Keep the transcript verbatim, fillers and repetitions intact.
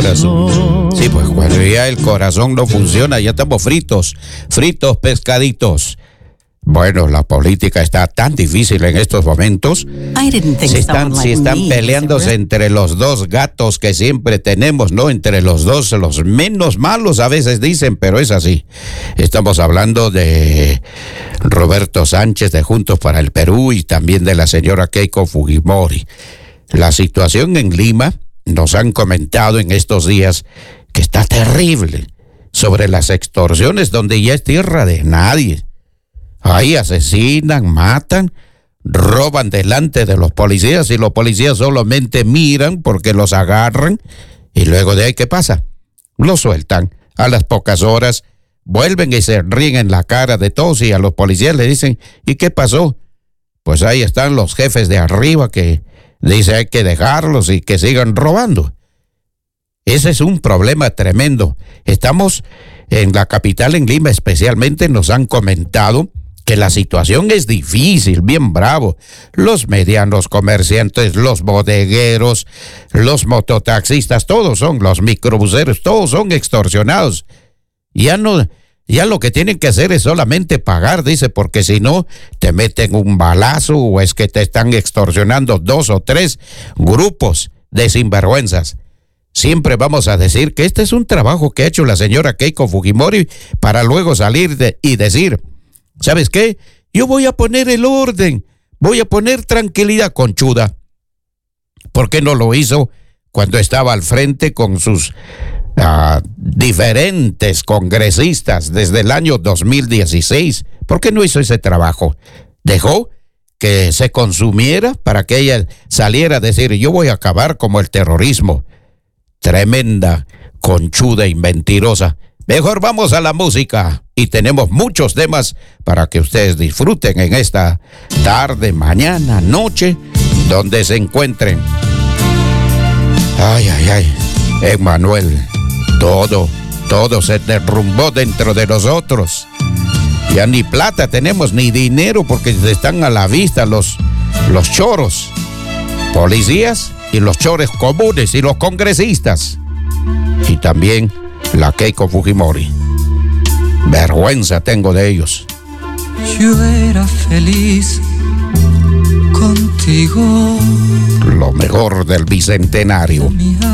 corazón. Sí, pues cuando ya el corazón no funciona, ya estamos fritos, fritos pescaditos. Bueno, la política está tan difícil en estos momentos. Si están, si están peleándose entre los dos gatos que siempre tenemos, ¿no? Entre los dos, los menos malos a veces dicen, pero es así. Estamos hablando de Roberto Sánchez de Juntos para el Perú y también de la señora Keiko Fujimori. La situación en Lima, nos han comentado en estos días que está terrible sobre las extorsiones donde ya es tierra de nadie. Ahí asesinan, matan, roban delante de los policías y los policías solamente miran porque los agarran y luego de ahí, ¿qué pasa? Los sueltan. A las pocas horas vuelven y se ríen en la cara de todos y a los policías le dicen, ¿y qué pasó? Pues ahí están los jefes de arriba que dicen hay que dejarlos y que sigan robando. Ese es un problema tremendo. Estamos en la capital, en Lima especialmente, nos han comentado que la situación es difícil, bien bravo. Los medianos comerciantes, los bodegueros, los mototaxistas, todos son, los microbuseros, todos son extorsionados. Ya no, ya lo que tienen que hacer es solamente pagar, dice, porque si no, te meten un balazo o es que te están extorsionando dos o tres grupos de sinvergüenzas. Siempre vamos a decir que este es un trabajo que ha hecho la señora Keiko Fujimori para luego salir de, y decir, ¿sabes qué? Yo voy a poner el orden, voy a poner tranquilidad, conchuda. ¿Por qué no lo hizo cuando estaba al frente con sus uh, diferentes congresistas desde el año dos mil dieciséis? ¿Por qué no hizo ese trabajo? Dejó que se consumiera para que ella saliera a decir, yo voy a acabar como el terrorismo. Tremenda, conchuda y mentirosa. Mejor vamos a la música y tenemos muchos temas para que ustedes disfruten en esta tarde, mañana, noche, donde se encuentren. Ay, ay, ay, Emmanuel, todo, todo se derrumbó dentro de nosotros. Ya ni plata tenemos, ni dinero, porque están a la vista los, los choros, policías y los chores comunes y los congresistas. Y también la Keiko Fujimori. Vergüenza tengo de ellos. Yo era feliz contigo. Lo mejor del bicentenario.